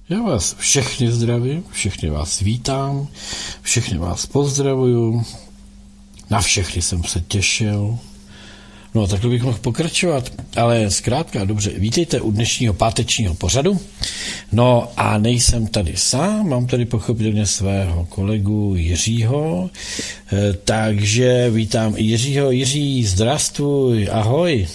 Já vás všechny zdravím, všechny vás vítám, všechny vás pozdravuju, na všechny jsem se těšil. No, takhle bych mohl pokračovat, ale zkrátka, dobře, vítejte u dnešního pátečního pořadu. No a nejsem tady sám, mám tady pochopitelně svého kolegu Jiřího, takže vítám i Jiřího. Jiří, zdravstvuj, ahoj.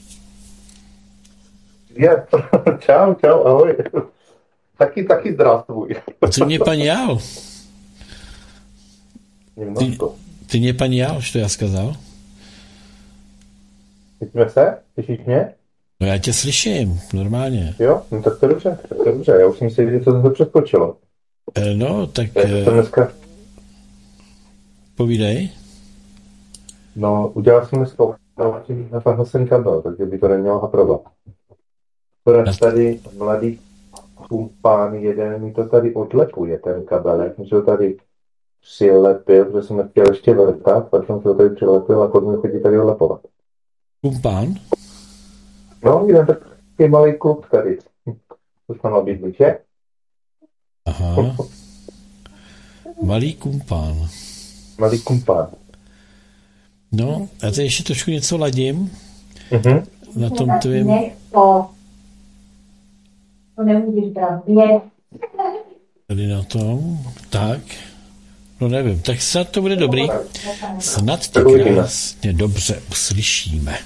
Čau, ahoj. Taky zdravstvuj. Co mě pan Jál? Ty mě pan Jál, co já skazal? Slyšíme se? Slyšíš mě? No já tě slyším, normálně. Jo, no tak to je dobře, já už jsem si viděl, co se přeskočilo. No, tak... To dneska... Povídej. No, udělal jsem dneska nafahl jsem kabel, takže by to nemělo haprovat. Protože tady mladý pán jeden mi to tady odlepuje, ten kabelek, že ho tady přilepil, protože jsem chtěl ještě vrtat, pak jsem se ho tady přilepil a potom chodí tady odlepovat. Kumpán? No, jeden takový malý klub tady. To jsme nabídli, že? Aha. Malý kumpán. Malý kumpán. No, a teď ještě trošku něco ladím. Na tom tvým... To nemůžeš brát mě. Tady na tom, tak. No nevím, tak snad to bude dobrý. Snad tě krásně dobře uslyšíme.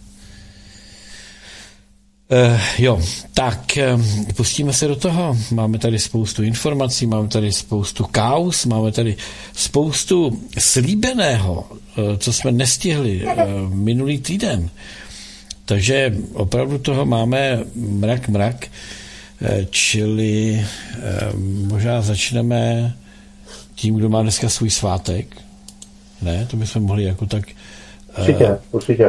Jo, tak pustíme se do toho. Máme tady spoustu informací, máme tady spoustu kauz, máme tady spoustu slíbeného, co jsme nestihli minulý týden. Takže opravdu toho máme mrak, čili možná začneme tím, kdo má dneska svůj svátek. Ne, to bychom mohli jako tak... Určitě.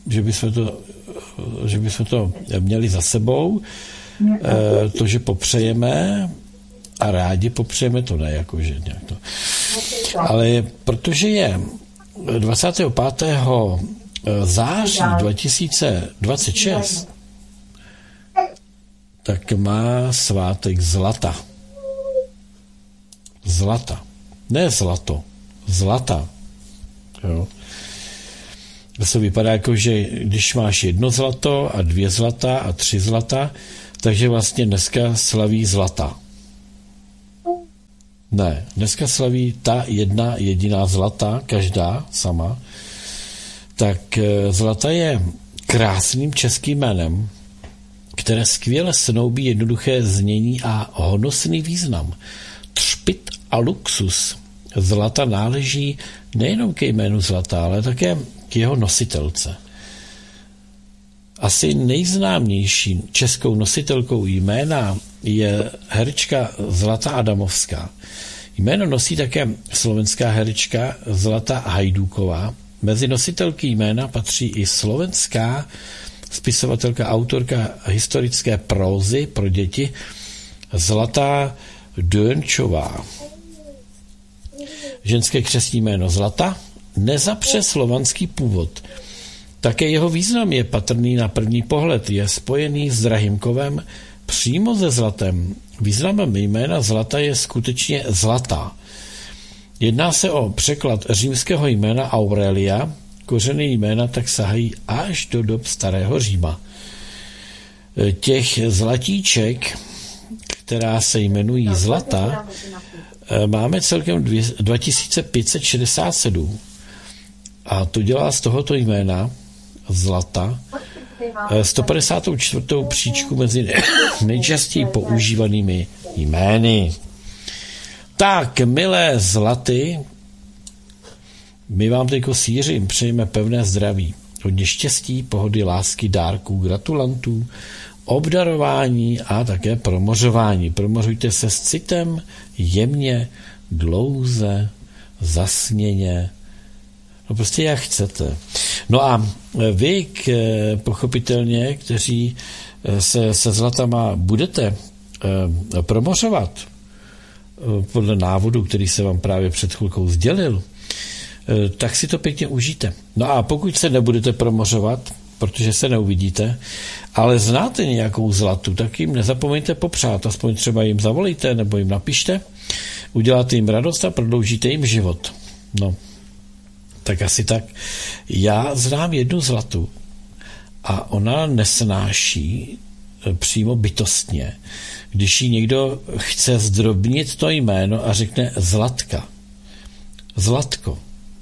Že bychom to měli za sebou. To, že popřejeme a rádi popřejeme, to ne, jakože nějak to. Ale protože je 25. září 2026, tak má svátek Zlata. Ne zlato, Zlata. Jo. To vypadá jako, že když máš 1 zlato a 2 zlata a 3 zlata, takže vlastně dneska slaví Zlata. Ne, dneska slaví ta jedna jediná Zlata, každá sama. Tak Zlata je krásným českým jménem, které skvěle snoubí jednoduché znění a honosný význam. Třpyt a luxus. Zlata náleží nejenom ke jménu Zlata, ale také k jeho nositelce. Asi nejznámější českou nositelkou jména je herečka Zlata Adamovská. Jméno nosí také slovenská herečka Zlata Hajdúková. Mezi nositelky jména patří i slovenská spisovatelka, autorka historické prózy pro děti Zlata Dönčová. Ženské křestní jméno Zlata nezapře slovanský původ. Také jeho význam je patrný na první pohled. Je spojený s drahým kovem přímo se zlatem. Významem jména Zlata je skutečně zlatá. Jedná se o překlad římského jména Aurelia. Kořeny jména tak sahají až do dob starého Říma. Těch zlatíček, která se jmenují Zlata, máme celkem 2567. A to dělá z tohoto jména Zlata 154. příčku mezi nejčastěji používanými jmény. Tak, milé Zlaty, my vám teďko s Jiřím přejeme pevné zdraví, hodně štěstí, pohody, lásky, dárků, gratulantů, obdarování a také promořování. Promořujte se s citem, jemně, dlouze, zasněně, no prostě jak chcete. No a vy, pochopitelně, kteří se zlatama budete promořovat podle návodu, který se vám právě před chvilkou sdělil, tak si to pěkně užijte. No a pokud se nebudete promořovat, protože se neuvidíte, ale znáte nějakou zlatu, tak jim nezapomeňte popřát, aspoň třeba jim zavolejte nebo jim napište, uděláte jim radost a prodloužíte jim život. No, tak asi tak. Já znám jednu zlatu a ona nesnáší přímo bytostně, když jí někdo chce zdrobnit to jméno a řekne Zlatka. Zlatko.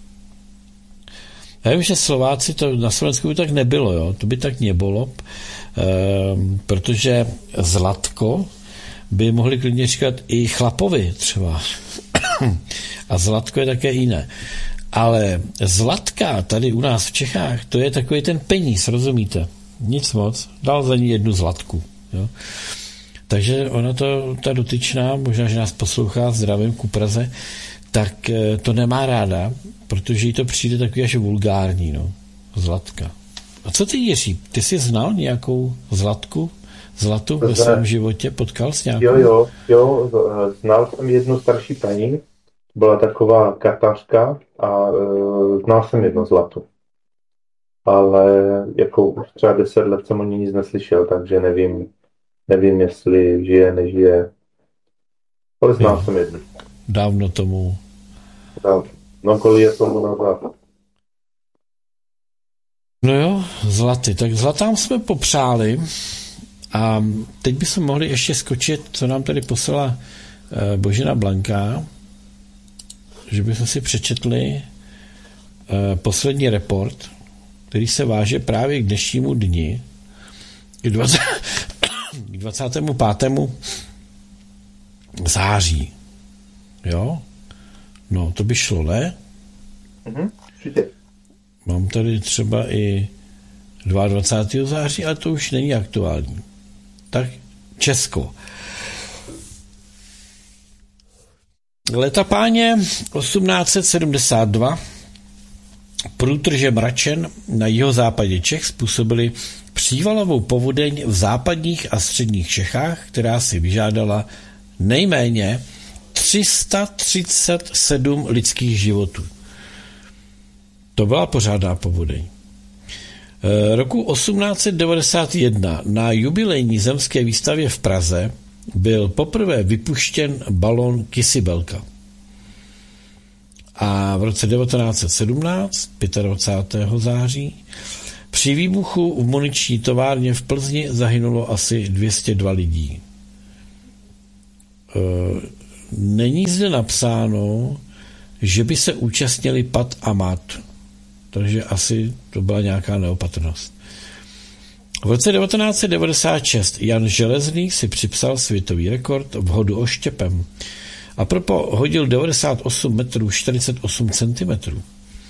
Já vím, že Slováci to na Slovensku by tak nebylo, jo? To by tak nebylo, protože Zlatko by mohli klidně říkat i chlapovi třeba. A Zlatko je také jiné. Ale Zlatka tady u nás v Čechách, to je takový ten peníz, rozumíte? Nic moc. Dal za ní jednu zlatku. Jo? Takže ona to, ta dotyčná, možná, že nás poslouchá, zdravím ku Praze, tak to nemá ráda, protože jí to přijde takový až vulgární, no. Zlatka. A co ty, Jiří? Ty jsi znal nějakou zlatu ve svém životě? Potkal jsi nějakou? Jo, znal jsem jednu starší paní, byla taková katařka a znal jsem jednu zlatu. Ale jako už třeba 10 let jsem o ní nic neslyšel, takže nevím, jestli žije, nežije. Ale znal jsem jednu. Dávno tomu. No, kolik je tomu nazad. No jo, zlaty. Tak zlatám jsme popřáli a teď bychom mohli ještě skočit, co nám tady poslala Božena Blanka, že bychom si přečetli poslední report, který se váže právě k dnešnímu dni, k 25. září. Jo? No, to by šlo, ne? Mám tady třeba i 22. září, ale to už není aktuální. Tak Česko. Leta páně 1872 průtrže mračen na jihozápadě Čech způsobili přívalovou povodeň v západních a středních Čechách, která si vyžádala nejméně 337 lidských životů. To byla pořádná povodeň. Roku 1891 na jubilejní zemské výstavě v Praze byl poprvé vypuštěn balon Kysibelka. A v roce 1917, 25. září, při výbuchu v muniční továrně v Plzni zahynulo asi 202 lidí. Není zde napsáno, že by se účastnili Pat a Mat, takže asi to byla nějaká neopatrnost. V roce 1996 Jan Železný si připsal světový rekord v hodu oštěpem. A propo hodil 98 metrů 48 centimetrů.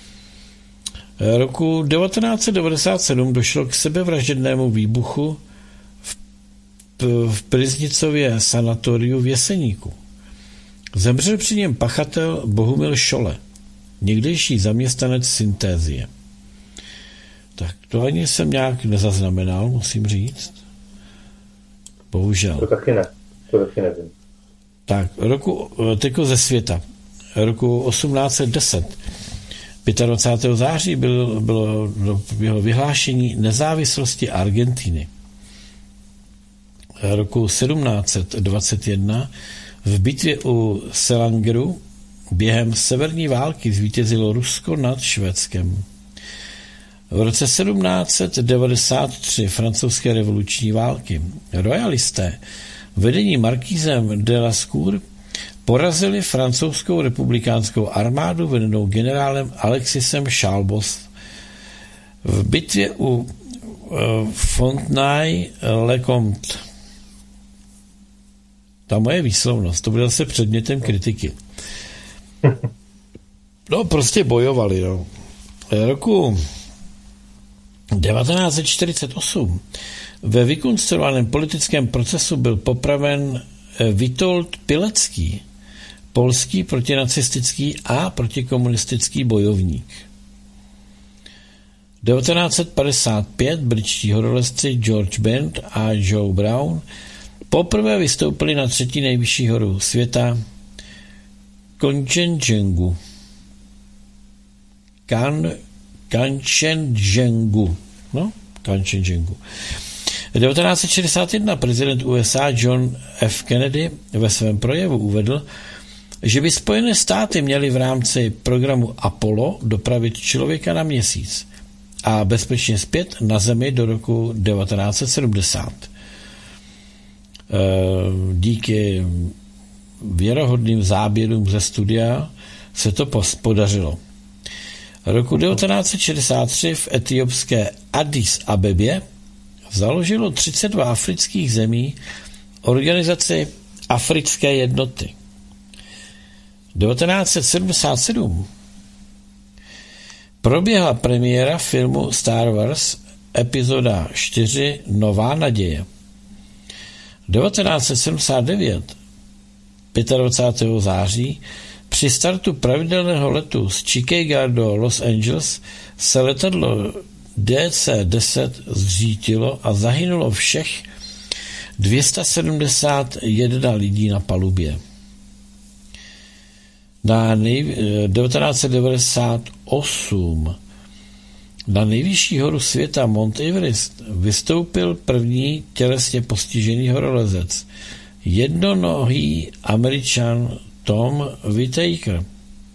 Roku 1997 došlo k sebevražednému výbuchu v Priznicově sanatoriu v Jeseníku. Zemřel při něm pachatel Bohumil Šole, někdejší zaměstnanec Syntézie. Tak to ani jsem nějak nezaznamenal, musím říct. Bohužel. To taky nevím. Tak, teďko ze světa. Roku 1810, 25. září bylo jeho vyhlášení nezávislosti Argentiny. Roku 1721 v bitvě u Selangeru během severní války zvítězilo Rusko nad Švédskem. V roce 1793 francouzské revoluční války royalisté vedení markízem de Lascour porazili francouzskou republikánskou armádu vedenou generálem Alexisem Chalbos. V bitvě u Fontenay-le-Comte. Ta moje výslovnost, to bude zase předmětem kritiky. No, prostě bojovali, no. Roku 1948 ve vykonstruovaném politickém procesu byl popraven Witold Pilecki, polský protinacistický a protikomunistický bojovník. 1955 britští horolezci George Bent a Joe Brown poprvé vystoupili na 3. nejvyšší horu světa Kanchenjungu. Kanchenjungu. No, Kanchenjungu. 1961 prezident USA John F. Kennedy ve svém projevu uvedl, že by Spojené státy měly v rámci programu Apollo dopravit člověka na Měsíc a bezpečně zpět na Zemi do roku 1970. Díky věrohodným záběrům ze studia se to podařilo. Roku 1963 v etiopské Addis Abebě založilo 32 afrických zemí organizaci Africké jednoty. 1977 proběhla premiéra filmu Star Wars epizoda 4 Nová naděje. 1979 25. září při startu pravidelného letu z Chicaga do Los Angeles se letadlo DC-10 zřítilo a zahynulo všech 271 lidí na palubě. 1998 na nejvyšší horu světa Mount Everest vystoupil první tělesně postižený horolezec, jednonohý Američan Tom Whitaker.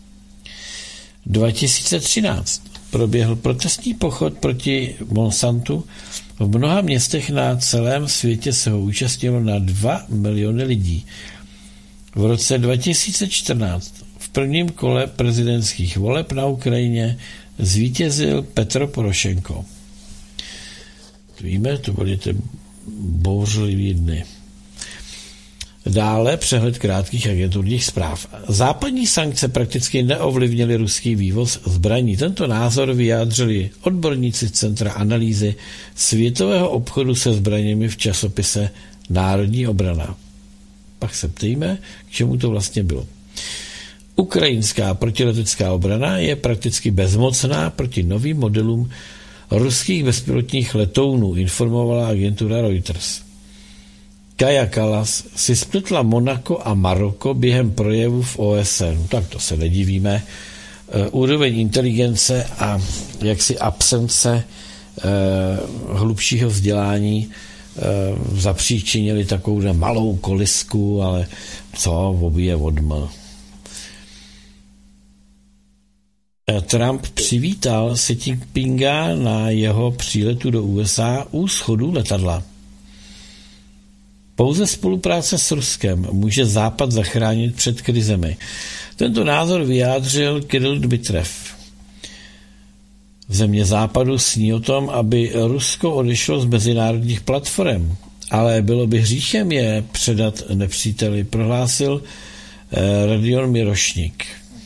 2013 proběhl protestní pochod proti Monsantu. V mnoha městech na celém světě se ho účastnilo na 2 miliony lidí. V roce 2014 v prvním kole prezidentských voleb na Ukrajině zvítězil Petro Porošenko. Víme, to byly ty bouřlivý dny. Dále přehled krátkých agenturních zpráv. Západní sankce prakticky neovlivnily ruský vývoz zbraní. Tento názor vyjádřili odborníci Centra analýzy světového obchodu se zbraněmi v časopise Národní obrana. Pak se ptejme, k čemu to vlastně bylo. Ukrajinská protiletecká obrana je prakticky bezmocná proti novým modelům ruských bezpilotních letounů, informovala agentura Reuters. Kaja Kallas si spletla Monako a Maroko během projevu v OSN. Tak to se nedivíme. Úroveň inteligence a jaksi absence hlubšího vzdělání zapříčinili takovou malou kolisku, ale co, obije odml. Trump přivítal Xi Jinpinga na jeho příletu do USA u schodu letadla. Pouze spolupráce s Ruskem může Západ zachránit před krizemi. Tento názor vyjádřil Kirill Dmitrijev. Země Západu sní o tom, aby Rusko odešlo z mezinárodních platform, ale bylo by hříchem je předat nepříteli, prohlásil Radion Mirošnik.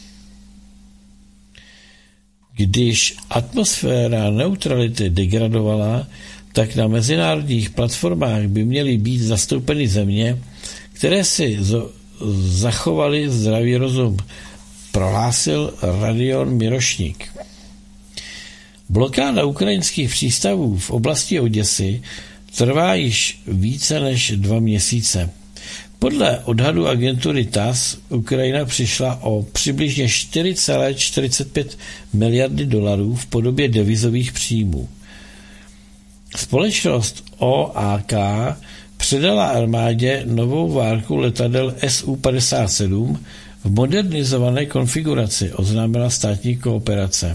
Když atmosféra neutrality degradovala, tak na mezinárodních platformách by měly být zastoupeny země, které si zachovaly zdravý rozum, prohlásil Radion Mirošnik. Blokáda ukrajinských přístavů v oblasti Oděsy trvá již více než 2 měsíce. Podle odhadu agentury TASS Ukrajina přišla o přibližně 4,45 miliardy dolarů v podobě devizových příjmů. Společnost OAK předala armádě novou várku letadel Su-57 v modernizované konfiguraci, oznámila státní kooperace.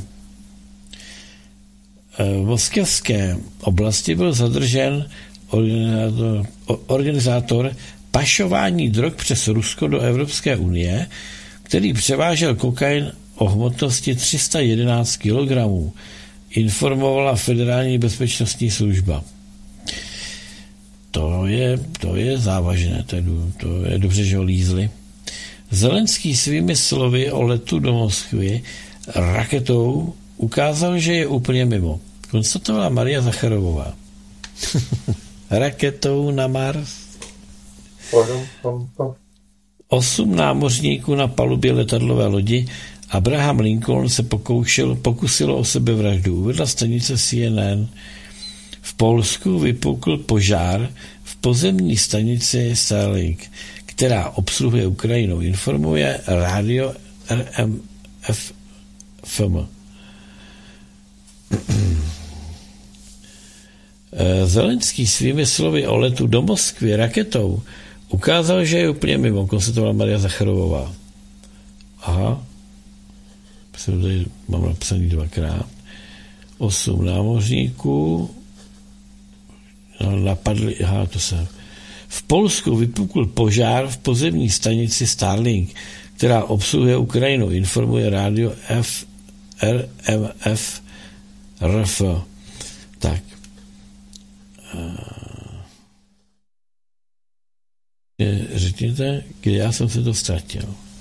V moskevské oblasti byl zadržen organizátor pašování drog přes Rusko do Evropské unie, který převážel kokain o hmotnosti 311 kg, informovala Federální bezpečnostní služba. To je závažné, to je dobře, že ho lízli. Zelenský svými slovy o letu do Moskvy raketou ukázal, že je úplně mimo. Konstatovala Maria Zacharovová. Raketou na Mars. 8 námořníků na palubě letadlové lodi Abraham Lincoln se pokusilo o sebevraždu. Uvedla stanice CNN. V Polsku vypukl požár v pozemní stanici Starlink, která obsluhuje Ukrajinu, informuje rádio RMFFM. Zelenský svými slovy o letu do Moskvy raketou ukázal, že je úplně mimo, konstatovala Maria Zacharovová. Aha. Tady mám napsaný 2x. 8 námořníků napadli, v Polsku vypukl požár v pozemní stanici Starlink, která obsluhuje Ukrajinu, informuje rádio RMF RF. Tak. Řekněte, kde já jsem se to ztratil.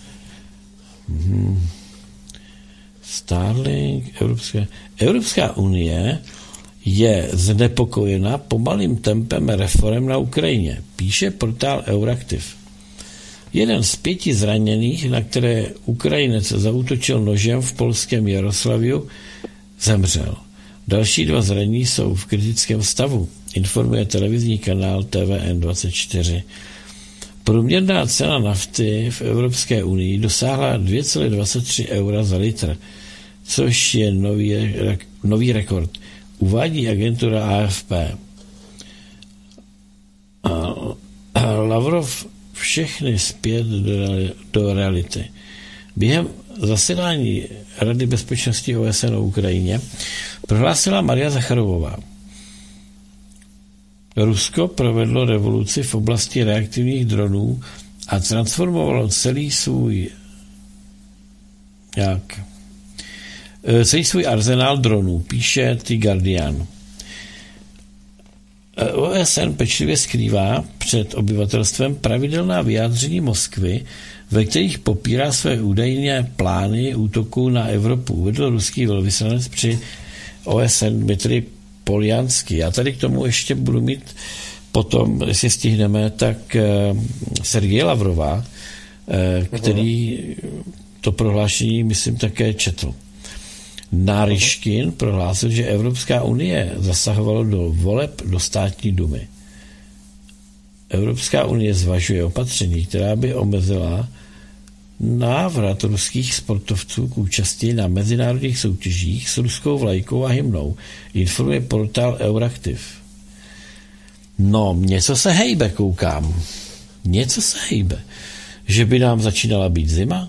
Starlink, Evropská unie je znepokojena pomalým tempem reforem na Ukrajině, píše portál Euraktiv. Jeden z 5 zraněných, na které Ukrajinec zaútočil nožem v polském Jaroslaviu, zemřel. Další 2 zranění jsou v kritickém stavu, informuje televizní kanál TVN24. Průměrná cena nafty v Evropské unii dosáhla 2,23 eura za litr, což je nový rekord, uvádí agentura AFP. Lavrov všechny zpět do reality. Během zasedání Rady bezpečnosti OSN o Ukrajině prohlásila Maria Zacharovová. Rusko provedlo revoluci v oblasti reaktivních dronů a transformovalo celý svůj arzenál dronů, píše The Guardian. OSN pečlivě skrývá před obyvatelstvem pravidelná vyjádření Moskvy, ve kterých popírá své údajné plány útoků na Evropu, uvedl ruský velvyslanec při OSN Dmitrij Poljanský. Já tady k tomu ještě budu mít potom, jestli stihneme, tak Sergeje Lavrova, který to prohlášení, myslím, také četl. Náryškin prohlásil, že Evropská unie zasahovala do voleb do státní dumy. Evropská unie zvažuje opatření, která by omezila návrat ruských sportovců k účasti na mezinárodních soutěžích s ruskou vlajkou a hymnou, informuje portál Euraktiv. No, něco se hejbe, koukám. Něco se hejbe. Že by nám začínala být zima?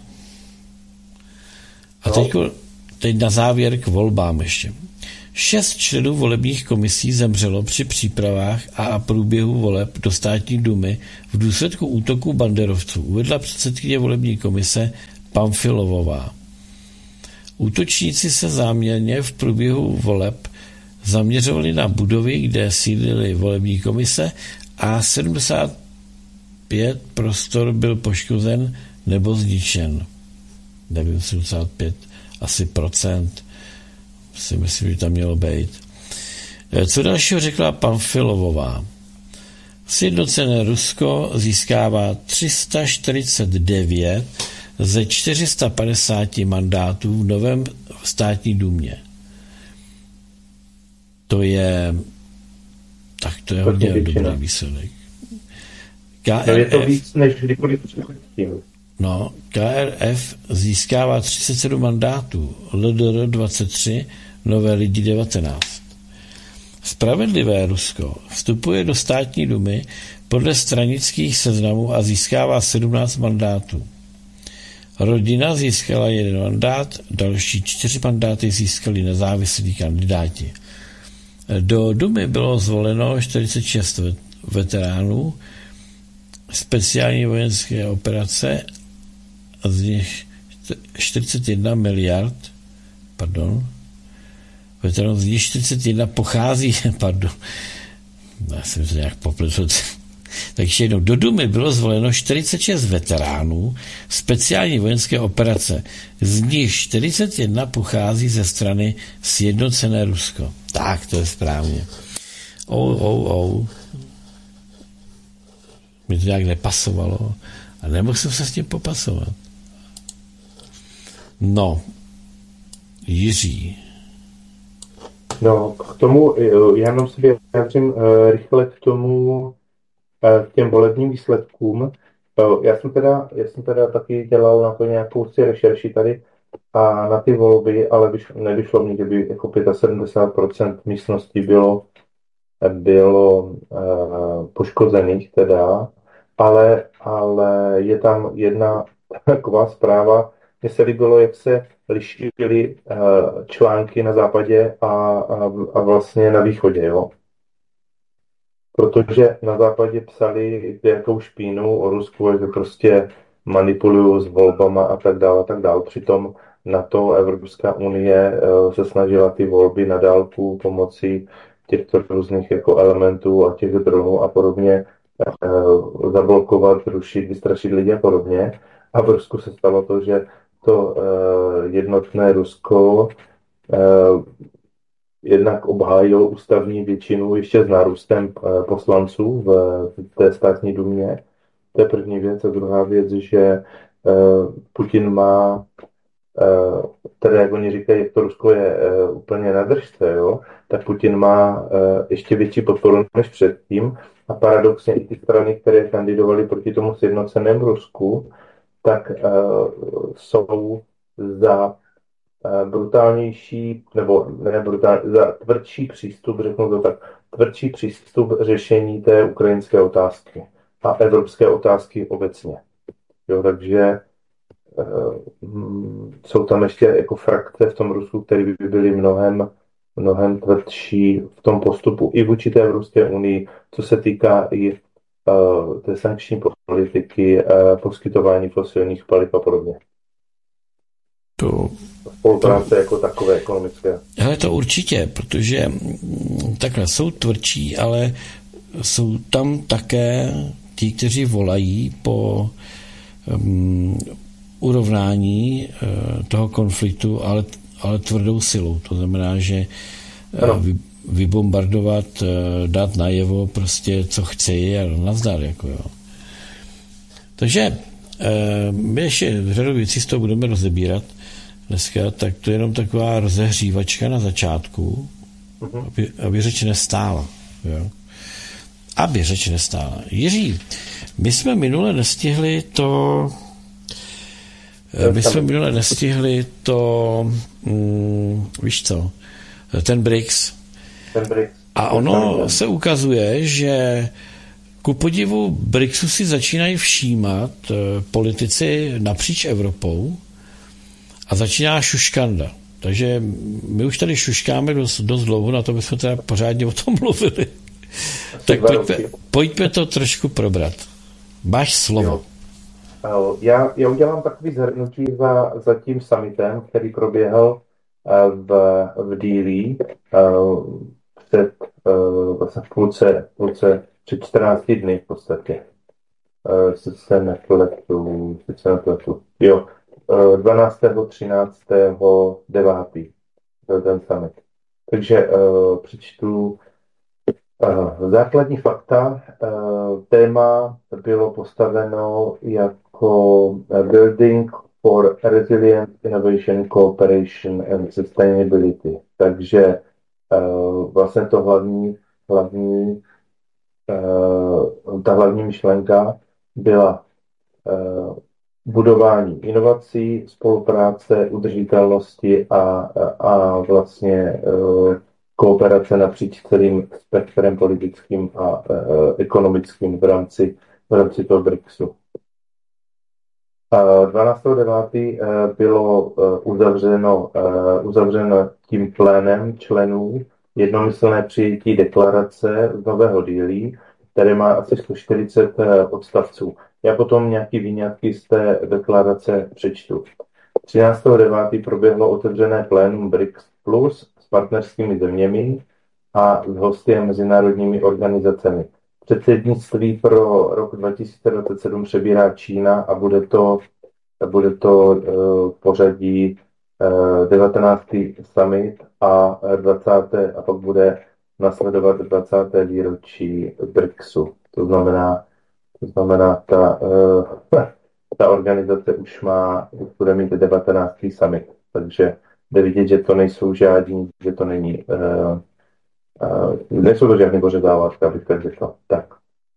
A teď na závěr k volbám ještě. 6 členů volebních komisí zemřelo při přípravách a průběhu voleb do státní dumy v důsledku útoku banderovců, uvedla předsedkyně volební komise Pamfilovová. Útočníci se záměrně v průběhu voleb zaměřovali na budovy, kde sídlily volební komise a 75 prostor byl poškozen nebo zničen. Nevím, 75 asi procent. Si myslím, že tam mělo být. Co dalšího řekla Pamfilovová? Sjednocené Rusko získává 349 ze 450 mandátů v novém státní důmě. To je hodně dobrý výsledek. Je to víc než kdykoliv předtím. No, KRF získává 37 mandátů, LDR 23, Nové lidi 19. Spravedlivé Rusko vstupuje do státní dumy podle stranických seznamů a získává 17 mandátů. Rodina získala 1 mandát, další 4 mandáty získali nezávislí kandidáti. Do dumy bylo zvoleno 46 veteránů speciální vojenské operace, z nich 41 miliard, veteránů, z nich 41 pochází, já jsem to nějak popletl. Takže jednou, do dumy bylo zvoleno 46 veteránů speciální vojenské operace, z nich 41 pochází ze strany Sjednocené Rusko. Tak, to je správně. Mi to nějak nepasovalo a nemohl jsem se s tím popasovat. No, Jiří. No, k tomu, já jenom si vyjádřím rychle k tomu, k těm volebním výsledkům. Já jsem teda taky dělal na to nějakou si rešerši tady a na ty volby, ale nevyšlo mi, že by jako 75% místnosti bylo bylo poškozených teda, ale je tam jedna taková zpráva. Mně se líbilo, jak se lišily články na západě a vlastně na východě, jo. Protože na západě psali jakou špínu o Rusku, že prostě manipulují s volbama a tak dále, a tak dále. Přitom na to Evropská unie se snažila ty volby na dálku pomocí těchto různých jako elementů a těch dronů a podobně zablokovat, rušit, vystrašit lidi a podobně. A v Rusku se stalo to, že to jednotné Rusko jednak obhájil ústavní většinu ještě s nárůstem poslanců v té státní dumě. To je první věc. A druhá věc, že Putin má, tedy jak oni říkají, jak to Rusko je úplně na držce, jo, tak Putin má ještě větší podporu než předtím. A paradoxně i ty strany, které kandidovaly proti tomu sjednocenému Rusku, tak jsou za brutálnější, nebo ne brutální, za tvrdší přístup, řeknu to tak, tvrdší přístup řešení té ukrajinské otázky a evropské otázky obecně. Jo, takže jsou tam ještě jako frakce v tom Rusku, které by byly mnohem tvrdší v tom postupu i vůči té Evropské unii, co se týká i té sankční politiky, poskytování fosilních paliv a podobně. To spolupráce jako takové ekonomické. Hele, to určitě, protože takhle jsou tvrdší, ale jsou tam také ti, kteří volají po urovnání toho konfliktu, ale tvrdou silou. To znamená, že vybombardovat, dát najevo prostě, co chci a nazdar. Jako jo. Takže my ještě řadu věcí z toho budeme rozebírat dneska, tak to je jenom taková rozehřívačka na začátku, aby řeč nestála. Jo? Aby řeč nestála. Jiří, my jsme minule nestihli víš co, ten BRICS. A ono se ukazuje, že ku podivu BRICSu si začínají všímat politici napříč Evropou a začíná šuškanda. Takže my už tady šuškáme dost dlouho, na to bychom teda pořádně o tom mluvili. Tak pojďme to trošku probrat. Máš slovo. Já udělám takový zhrnutí za tím summitem, který proběhl v Dili vlastně v půlce před 14 dny v podstatě. Sice se nepletu. Jo, 12. 13. 9. byl ten summit. Takže přečtu základní fakta. Téma bylo postaveno jako Building for Resilient Innovation, Cooperation and Sustainability. Takže vlastně to ta hlavní myšlenka byla budování inovací, spolupráce, udržitelnosti a vlastně kooperace napříč celým spektrem politickým a ekonomickým v rámci toho BRICSu. 12.9. bylo uzavřeno tím plénem členů jednomyslné přijetí deklarace z Nového Dili, které má asi 140 odstavců. Já potom nějaký výňatky z té deklarace přečtu. 13.9. proběhlo otevřené plénum BRICS Plus s partnerskými zeměmi a s hosty a mezinárodními organizacemi. Předsednictví pro rok 2027 přebírá Čína a bude to pořadí 19. summit a 20. a pak bude nasledovat 20. výročí BRICSu. To znamená ta organizace už bude mít 19. summit. Takže jde vidět, že to nejsou žádní, že to není nejsou to žádný poředávačka, abych tak řekl. Tak.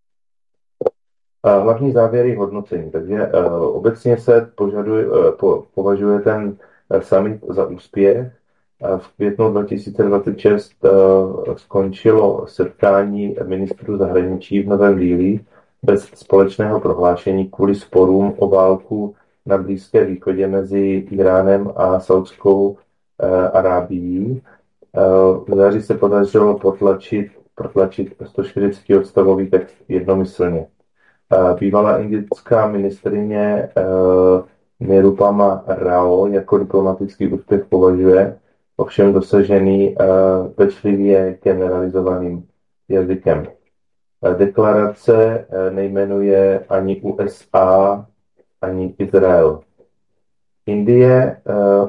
Hlavní závěry hodnocení. Takže obecně se považuje ten summit za úspěch. V květnu 2026 skončilo setkání ministrů zahraničí v Novém Dillí bez společného prohlášení kvůli sporům o válku na Blízkém východě mezi Iránem a Saudskou Arábií. V září se podařilo protlačit 140-odstavový text jednomyslně. Bývalá indická ministryně Nirupama Rao jako diplomatický úspěch považuje ovšem dosažený pečlivě generalizovaným jazykem. Deklarace nejmenuje ani USA, ani Izrael. Indie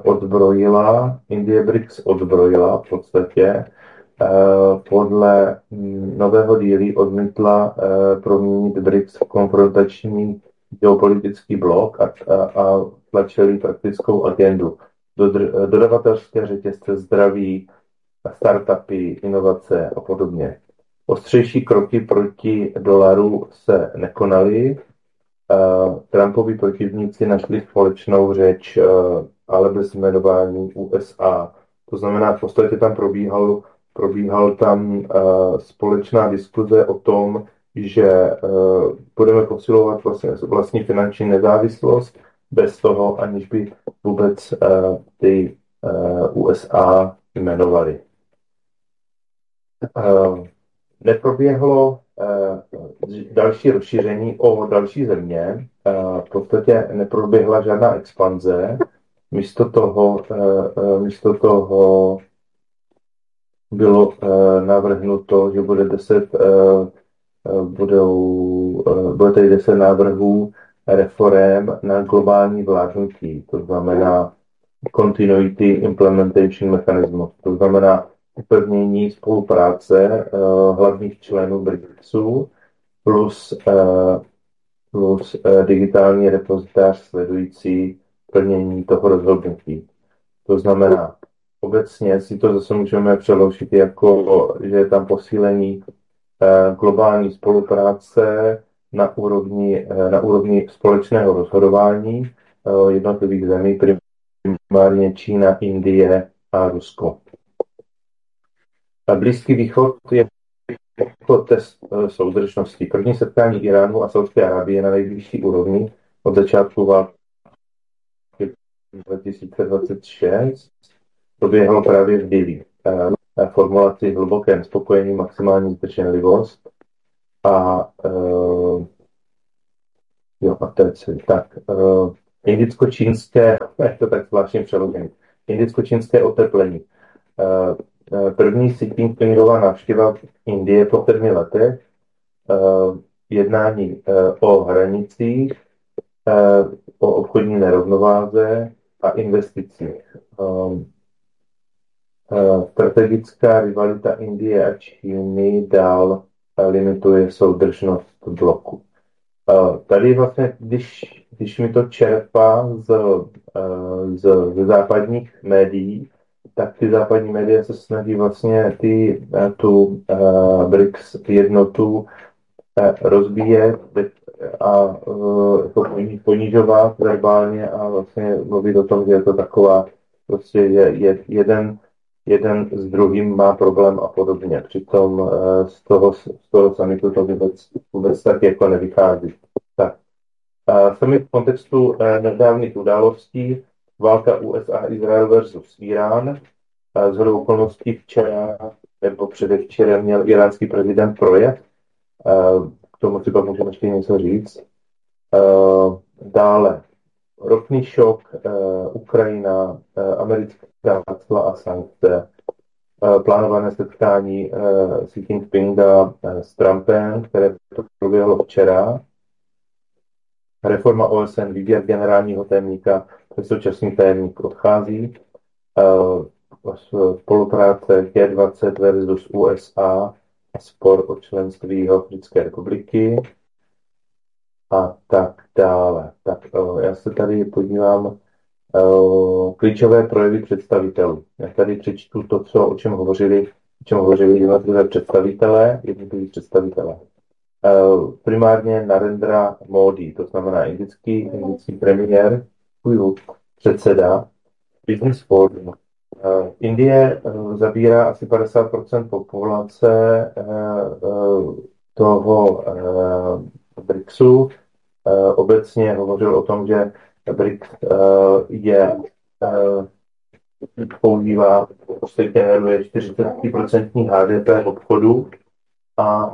BRICS odbrojila v podstatě. Podle Nového Dillí odmítla proměnit BRICS v konfrontační geopolitický blok a tlačili praktickou agendu. Dodavatelské řetězce, zdraví, startupy, inovace a podobně. Ostřejší kroky proti dolaru se nekonaly. Trumpovi protivníci našli společnou řeč, ale bez jmenování USA. To znamená, v podstatě tam probíhal tam společná diskuze o tom, že budeme posilovat vlastní finanční nezávislost bez toho, aniž by vůbec ty USA jmenovali. Neproběhlo další rozšíření o další země, v podstatě neproběhla žádná expanze, místo toho bylo navrhnuto, že bude bude tady 10 návrhů reforem na globální vládnutí, to znamená Continuity Implementation Mechanism, to znamená upevnění spolupráce hlavních členů BRICSu plus digitální repozitář sledující plnění toho rozhodnutí. To znamená, obecně si to zase můžeme přeložit jako, že je tam posílení globální spolupráce na úrovni společného rozhodování jednotlivých zemí, primárně Čína, Indie a Rusko. Blízký východ je test soudržnosti. První setkání Iránu a Saúdské Arábie na nejvyšší úrovni od začátku války 2026 proběhlo právě v Dillí. Formulaci hluboké nespokojení, maximální zdrženlivost a indicko-čínské, je to tak zvláštně přeložené, indicko-čínské oteplení. První Xi Jinpingova návštěva Indie po 7 letech, jednání o hranicích, o obchodní nerovnováze a investicích. Strategická rivalita Indie a Číny dál limituje soudržnost bloku. Tady vlastně, když mi to čerpá z západních médií, tak ty západní média se snaží vlastně tu BRICS jednotu rozvíjet a ponižovat verbálně a vlastně mluvit o tom, že je to taková, prostě jeden s druhým má problém a podobně. Přitom z toho samitu to vůbec tak jako nevychází. Tak. Summit v kontextu nedávných událostí, válka USA a Izrael versus Irán. Shodou okolností včera nebo předevčerem měl iránský prezident projev. K tomu třeba můžeme ještě něco říct. Dále ropný šok, Ukrajina, americká cla a sankce, plánované setkání Xi Jinpinga s Trumpem, které to proběhlo včera, reforma OSN, výběr generálního tajemníka, současný tajemník odchází, spolupráce G20 versus USA a spor o členství Jihoafrické republiky a tak dále. Tak já se tady podívám klíčové projevy představitelů. Já tady přečtu to, o čem hovořili jednotliví představitelé. Primárně Narendra Modi, to znamená indický premiér, předseda Business Forum, Indie zabírá asi 50% populace toho BRICSu. Obecně hovořil o tom, že BRICS používá, prostě generuje 40% HDP obchodu a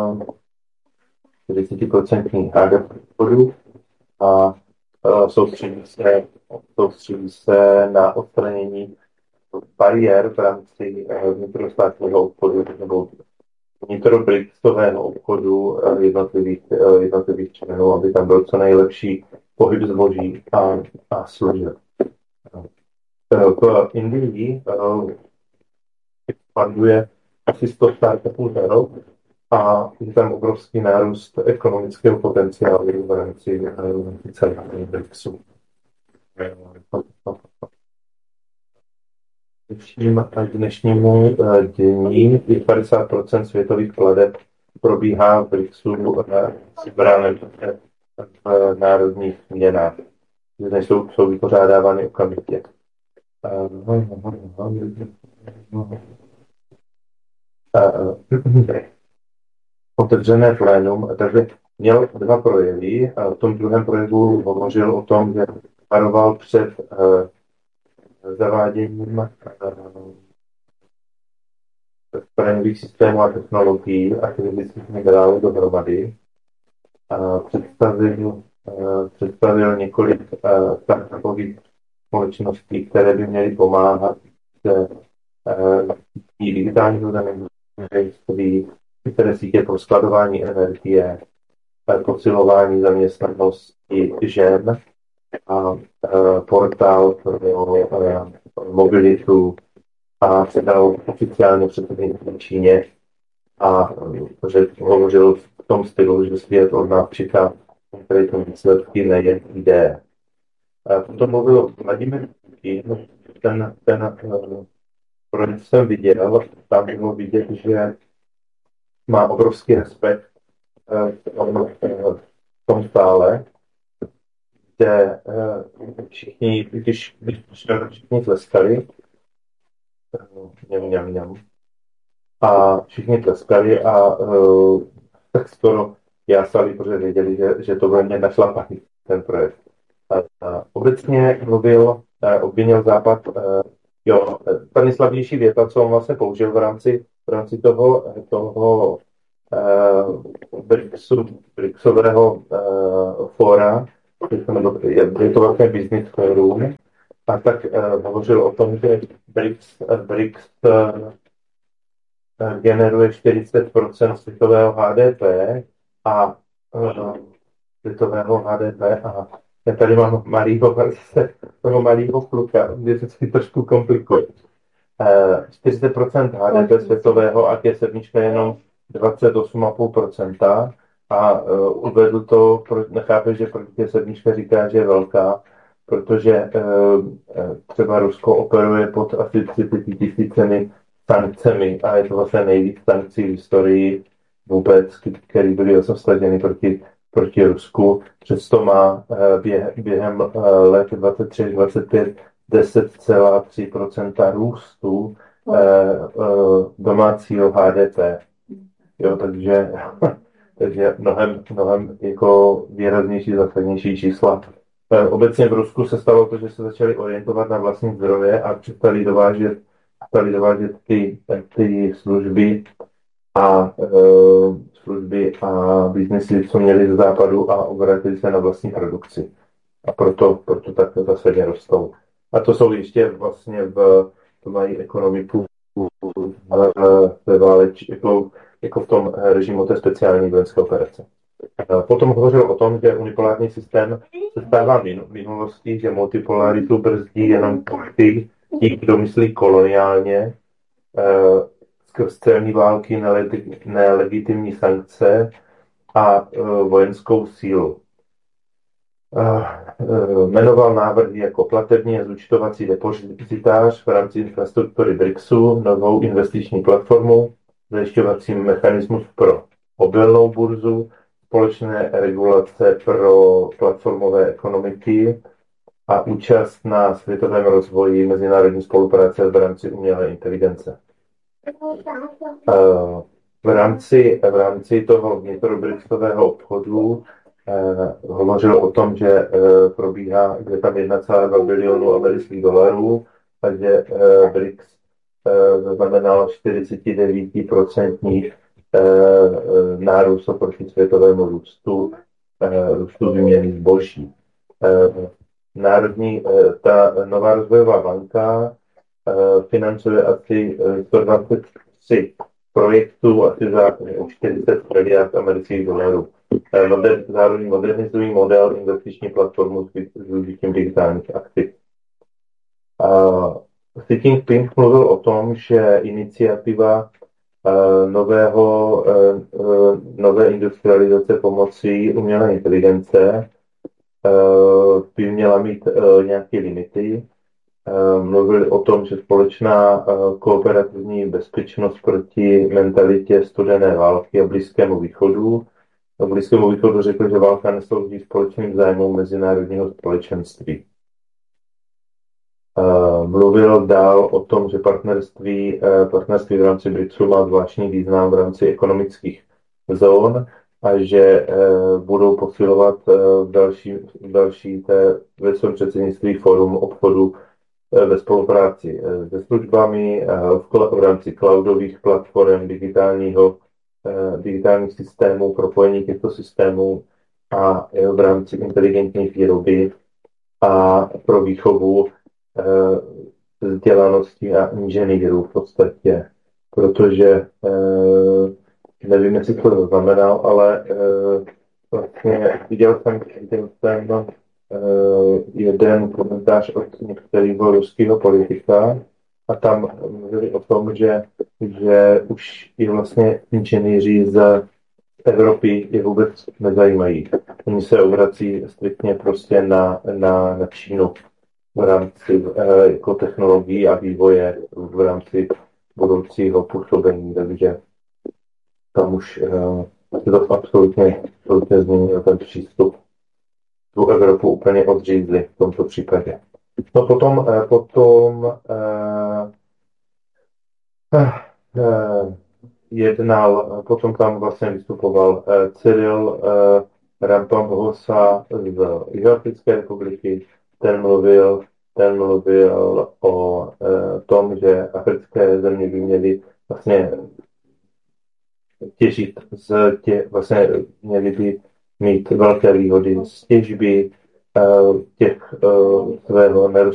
40% HDP obchodu a soustředí se na odstranění bariér v rámci vnitrostátního obchodu nebo vnitrobricsového obchodu jednotlivých členů, aby tam byl co nejlepší pohyb zboží a služeb. V Indii expanduje asi 100 startupů za rok a je tam obrovský nárůst ekonomického potenciálu v rámci celého BRICSu. Dnešnímu dění 50% světových plateb probíhá v BRICSu v národních měnách, kde jsou vypořádávány okamžitě. Otevřené plénum, takže měl 2 projevy. V tom druhém projevu hovořil o tom, že varoval před zaváděním zbraňových systémů a technologií a fyzických minerálů dohromady. Představil několik takových společností, které by měly pomáhat digitálního zemědělství, které sítě pro skladování energie, posilování zaměstnanosti žen a portál pro mobilitu a předal oficiálně předsednictví Číně a že hovořil v tom stylu, že svět od nás čeká konkrétní výsledky, nejen ideje. Potom mluvil Vladimír Putin, ten projekt jsem viděl, tam bylo vidět, že má obrovský respekt v tom stále, kde všichni, když všichni tleskali, a všichni tleskali a tak skoro jásali, protože věděli, že to ve mně našlapaný ten projekt. Obecně obvinil Západ, ta nejslabější věta, co on vlastně použil v rámci toho BRICSového fóra, je to vlastně business forum, a tak hovořil o tom, že BRICS generuje 40% světového HDP a já tady mám toho malýho kluka, kde se trošku komplikuje. 40% HDP světového a G7 jenom 28,5% a uvedl to, nechápe, že proč G7 říká, že je velká, protože třeba Rusko operuje pod asi 30 000 sankcemi a je to vlastně nejvíc sankcí v historii vůbec, který byly osastaženy proti Rusku. Přesto má během let 23-25 10,3% růstu domácího HDP. Jo, takže mnohem jako výraznější, zásadnější čísla. Obecně v Rusku se stalo to, že se začali orientovat na vlastní zdroje a přestali dovážet ty služby a biznesy, co měli ze západu a obratili se na vlastní produkci. A proto tak zásadně rostou. A to jsou ještě vlastně to mají ekonomiku ve jako v tom režimu té speciální vojenské operace. Potom hovořil o tom, že unipolární systém se stává minulostí, že multipolaritu brzdí jenom ti, kdo myslí koloniálně, skrz celní války, nelegitimní sankce a vojenskou sílu. Jmenoval návrhy jako platební a zúčtovací depozitář v rámci infrastruktury BRICSu, novou investiční platformu, zajišťovací mechanismus pro mobilnou burzu, společné regulace pro platformové ekonomiky a účast na světovém rozvoji mezinárodní spolupráce v rámci umělé inteligence. V rámci toho vnitrobritského obchodu hovořil o tom, že probíhá, že tam 1,2 bilionu amerických dolarů a že BRICS znamenalo 49% nárůst oproti světovému růstu výměny zboží. Ta nová rozvojová banka financuje asi 123 projektů asi za 40 miliard amerických dolarů. Zároveň modernizují model investiční platformu s využitím digitálních aktiv. Xi Jinping mluvil o tom, že iniciativa nové industrializace pomocí umělé inteligence by měla mít nějaké limity. Mluvili o tom, že společná kooperativní bezpečnost proti mentalitě studené války a Blízkému východu. Na Blízkému východu řekl, že válka neslouží společným zájmům mezinárodního společenství. Mluvil dál o tom, že partnerství v rámci BRICSu má zvláštní význam v rámci ekonomických zón a že budou posilovat ve svém předsednictví fórum obchodu ve spolupráci se službami v rámci cloudových platform, digitálních systémů, propojení těchto systémů a v rámci inteligentní výroby a pro výchovu vzdělanosti a inženýrů v podstatě, protože nevím, jestli to znamenal, ale vlastně viděl jsem jeden komentář od některého ruského politika a tam mluvili o tom, že už je vlastně inženýři z Evropy je vůbec nezajímají. Oni se obrací striktně prostě na Čínu v rámci jako technologií a vývoje v rámci budoucího působení, takže tam už se to absolutně změnil ten přístup. Tu Evropu úplně odřízli v tomto případě. No potom tam vlastně vystupoval Cyril Ramaphosa z Jihoafrické republiky. Ten mluvil o tom, že africké země by měly vlastně těžit měly by mít velké výhody z těžby svého